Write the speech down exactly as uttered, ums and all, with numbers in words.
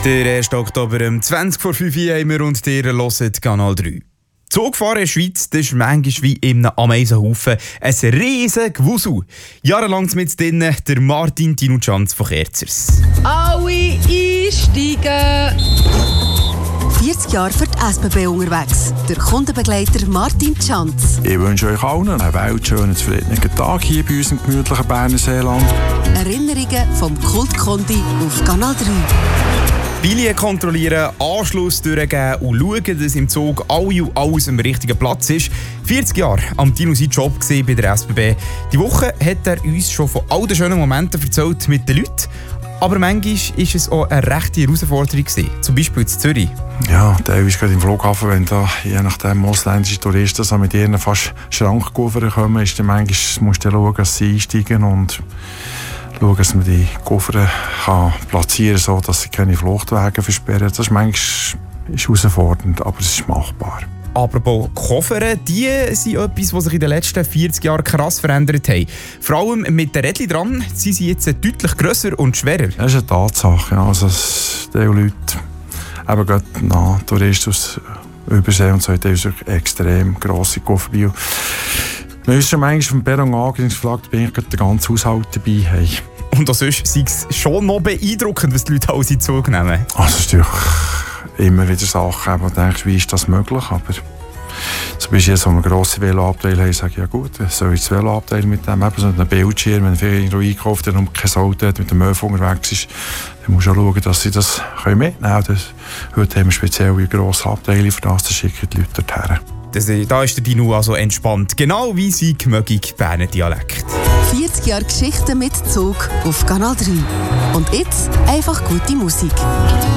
Der erste Oktober um zwanzig vor fünf Uhr haben wir und ihr hört Kanal drei. Zugfahren in der Schweiz, das ist manchmal wie in einem Ameisenhaufen ein riesen Gewusel. Jahrelang mit drinnen der Martin Tinuccianz von Kerzers. Alle einsteigen! vierzig Jahre für die S B B unterwegs. Der Kundenbegleiter Martin Tschanz. Ich wünsche euch allen einen weltschönen, zufriedenen Tag hier bei uns im gemütlichen Berner Seeland. Erinnerungen vom Kultkondi auf Kanal drei. Billen kontrollieren, Anschluss durchgeben und schauen, dass im Zug alle und alles am richtigen Platz ist. vierzig Jahre am Tino sein Job bei der S B B. Die Woche hat er uns schon von all den schönen Momenten erzählt mit den Leuten. Aber manchmal war es auch eine rechte Herausforderung, zum Beispiel in Zürich. Ja, teilweise gerade im Flughafen, wenn da je nachdem ausländische Touristen so mit ihren fast Schrankkoffer kommen, ist dann manchmal, musst du schauen, dass sie einsteigen und schauen, dass man die Koffer kann platzieren kann, sodass sie keine Fluchtwege versperren. Das ist manchmal ist herausfordernd, aber es ist machbar. Apropos Koffer, die sind etwas, was sich in den letzten vierzig Jahren krass verändert hat. Vor allem mit den Rädchen dran sind sie jetzt deutlich grösser und schwerer. Das ist eine Tatsache. Ja. Also, die Leute, eben gerade na, Touristen aus Übersee und so, die haben wirklich extrem grosse Koffer dabei. Wir haben schon manchmal vom Perron angefragt, da bin ich gerade den ganzen Haushalt dabei. Hey. Und auch sonst sei es schon noch beeindruckend, was die Leute alles in Zug nehmen. Also, es ist natürlich immer wieder Sachen, wo du denkst, wie ist das möglich? Aber zum Beispiel, so einen grossen Veloabteil haben, sage ich, ja gut, soll ich das Veloabteil mit dem, eben so einen Bildschirm, wenn viel irgendwo einkauft und kein Auto hat, mit dem Möwe unterwegs ist, dann musst du auch schauen, dass sie das mitnehmen können. Heute haben wir spezielle grosse Abteile, für das schicken die Leute dorthin. Das, da ist der Dino also entspannt, genau wie sein gemögig Berner Dialekt. vierzig Jahre Geschichte mit Zug auf Kanal drei. Und jetzt einfach gute Musik.